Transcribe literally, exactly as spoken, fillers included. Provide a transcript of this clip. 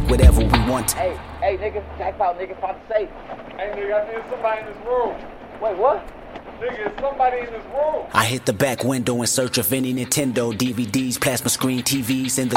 whatever we want. Hey, hey, nigga, jackpot, nigga, found the safe. Hey, nigga, I think somebody in this room. Wait, what? Nigga, it's somebody in this room. I hit the back window in search of any Nintendo D V Ds, plasma screen T Vs in the